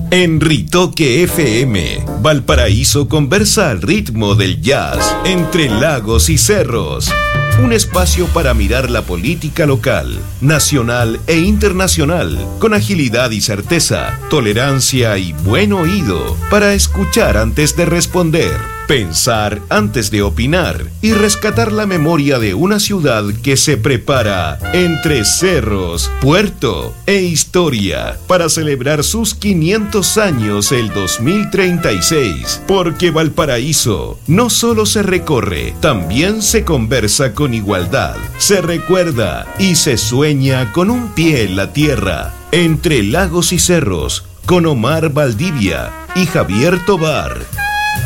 En Ritoque FM, Valparaíso conversa al ritmo del jazz entre lagos y cerros. Un espacio para mirar la política local, nacional e internacional, con agilidad y certeza, tolerancia y buen oído, para escuchar antes de responder, pensar antes de opinar y rescatar la memoria de una ciudad que se prepara entre cerros, puerto e historia para celebrar sus 500 años el 2036. Porque Valparaíso no solo se recorre, también se conversa con igualdad, se recuerda y se sueña con un pie en la tierra. Entre lagos y cerros, con Omar Valdivia y Javier Tobar.